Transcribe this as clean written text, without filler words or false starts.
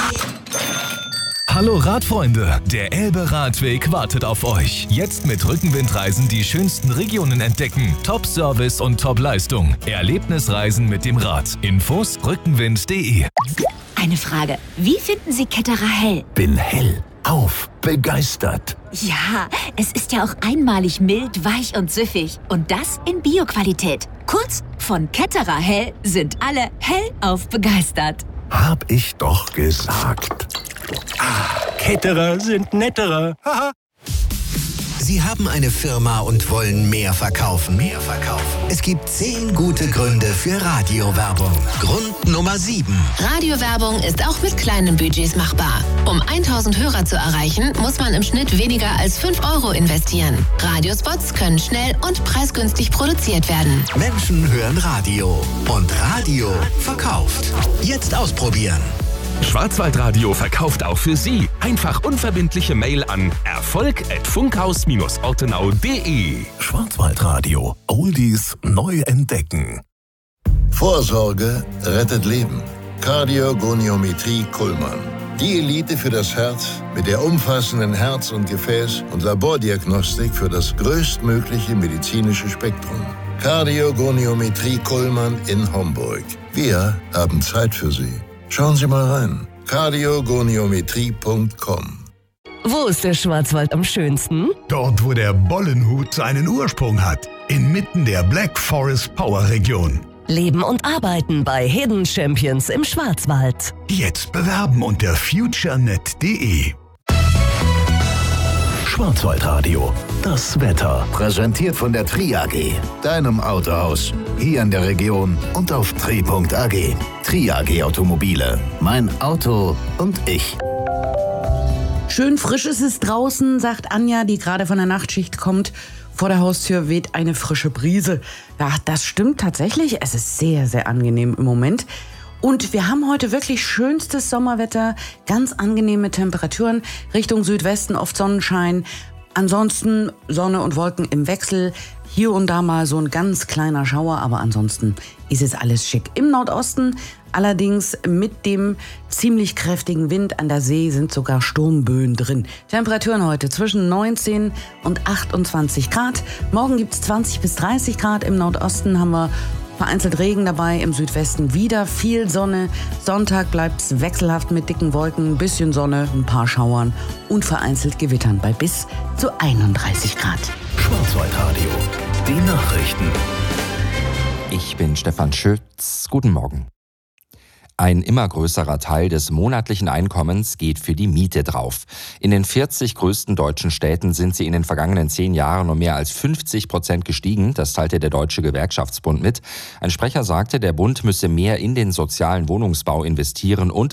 Hallo Radfreunde, der Elbe-Radweg wartet auf euch. Jetzt mit Rückenwindreisen die schönsten Regionen entdecken. Top-Service und Top-Leistung. Erlebnisreisen mit dem Rad. Infos rückenwind.de. Eine Frage, wie finden Sie Ketterer hell? Bin hellauf begeistert. Ja, es ist ja auch einmalig mild, weich und süffig. Und das in Bio-Qualität. Kurz, von Ketterer hell sind alle hellauf begeistert. Hab ich doch gesagt. Ketterer sind netterer. Haha. Sie haben eine Firma und wollen mehr verkaufen. Es gibt 10 gute Gründe für Radiowerbung. Grund Nummer 7. Radiowerbung ist auch mit kleinen Budgets machbar. Um 1000 Hörer zu erreichen, muss man im Schnitt weniger als 5 € investieren. Radiospots können schnell und preisgünstig produziert werden. Menschen hören Radio. Und Radio verkauft. Jetzt ausprobieren. Schwarzwaldradio verkauft auch für Sie. Einfach unverbindliche Mail an erfolg@funkhaus-ortenau.de. Schwarzwaldradio. Oldies neu entdecken. Vorsorge rettet Leben. Kardiogoniometrie Kullmann. Die Elite für das Herz mit der umfassenden Herz- und Gefäß- und Labordiagnostik für das größtmögliche medizinische Spektrum. Kardiogoniometrie Kullmann in Homburg. Wir haben Zeit für Sie. Schauen Sie mal rein. kardiogoniometrie.com. Wo ist der Schwarzwald am schönsten? Dort, wo der Bollenhut seinen Ursprung hat. Inmitten der Black Forest Power Region. Leben und arbeiten bei Hidden Champions im Schwarzwald. Jetzt bewerben unter futurenet.de. Schwarzwaldradio. Das Wetter. Präsentiert von der Tri AG. Deinem Autohaus. Hier in der Region und auf tri.ag. Tri AG Automobile. Mein Auto und ich. Schön frisch ist es draußen, sagt Anja, die gerade von der Nachtschicht kommt. Vor der Haustür weht eine frische Brise. Ja, das stimmt tatsächlich. Es ist sehr, sehr angenehm im Moment. Und wir haben heute wirklich schönstes Sommerwetter, ganz angenehme Temperaturen, Richtung Südwesten oft Sonnenschein. Ansonsten Sonne und Wolken im Wechsel, hier und da mal so ein ganz kleiner Schauer, aber ansonsten ist es alles schick. Im Nordosten allerdings mit dem ziemlich kräftigen Wind an der See sind sogar Sturmböen drin. Temperaturen heute zwischen 19 und 28 Grad. Morgen gibt es 20 bis 30 Grad. Im Nordosten haben wir vereinzelt Regen dabei, im Südwesten wieder viel Sonne. Sonntag bleibt es wechselhaft mit dicken Wolken, ein bisschen Sonne, ein paar Schauern und vereinzelt Gewittern bei bis zu 31 Grad. Schwarzwaldradio. Die Nachrichten. Ich bin Stefan Schütz. Guten Morgen. Ein immer größerer Teil des monatlichen Einkommens geht für die Miete drauf. In den 40 größten deutschen Städten sind sie in den vergangenen 10 Jahren um mehr als 50% gestiegen. Das teilte der Deutsche Gewerkschaftsbund mit. Ein Sprecher sagte, der Bund müsse mehr in den sozialen Wohnungsbau investieren und